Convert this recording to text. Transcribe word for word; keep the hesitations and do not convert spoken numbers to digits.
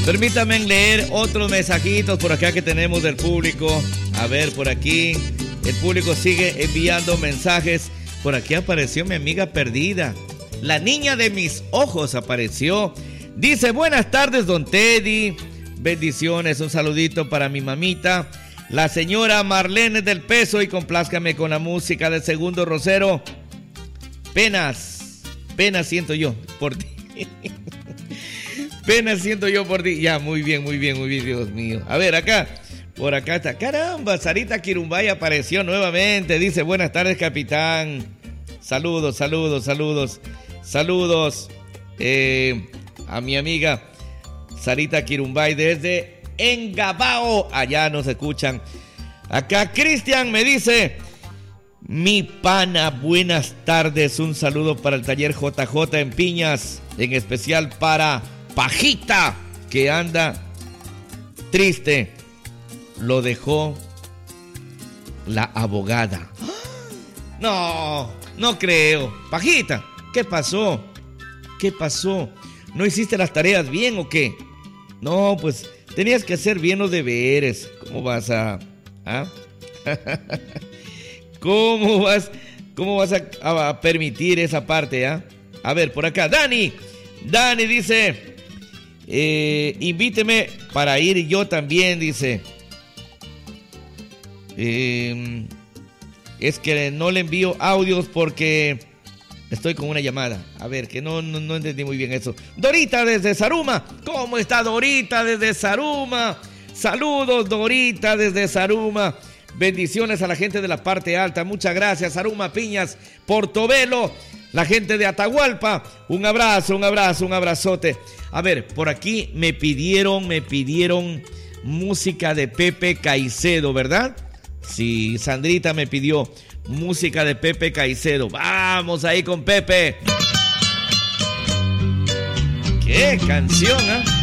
Permítame leer otros mensajitos por acá que tenemos del público. A ver, por aquí el público sigue enviando mensajes. Por aquí apareció mi amiga perdida. La niña de mis ojos apareció. Dice, buenas tardes, don Teddy. Bendiciones, un saludito para mi mamita, la señora Marlene del Peso, y complázcame con la música del segundo Rosero. Penas, penas siento yo por ti. Penas siento yo por ti. Ya, muy bien, muy bien, muy bien, Dios mío. A ver, acá, por acá está. Caramba, Sarita Quirumbay apareció nuevamente. Dice, buenas tardes, capitán. Saludos, saludos, saludos, saludos eh, a mi amiga Sarita Quirumbay desde Engabao. Allá nos escuchan. Acá Cristian me dice, mi pana, buenas tardes. Un saludo para el taller J J en Piñas, en especial para Pajita, que anda triste. Lo dejó la abogada. No, no creo. Pajita, ¿qué pasó? ¿Qué pasó? ¿No hiciste las tareas bien o qué? No, pues tenías que hacer bien los deberes. ¿Cómo vas a...? ¿Ah? ¿Cómo vas, cómo vas a, a permitir esa parte? ¿Ah? A ver, por acá, Dani. Dani dice, eh, invíteme para ir yo también, dice. Eh, es que no le envío audios porque estoy con una llamada. A ver, que no, no, no entendí muy bien eso. Dorita desde Zaruma. ¿Cómo está Dorita desde Zaruma? Saludos, Dorita desde Zaruma. Bendiciones a la gente de la parte alta. Muchas gracias, Zaruma, Piñas, Portobelo, la gente de Atahualpa. Un abrazo, un abrazo, un abrazote. A ver, por aquí me pidieron, me pidieron música de Pepe Caicedo, ¿verdad? Sí, Sandrita me pidió música de Pepe Caicedo. Vamos ahí con Pepe. ¡Qué canción, eh!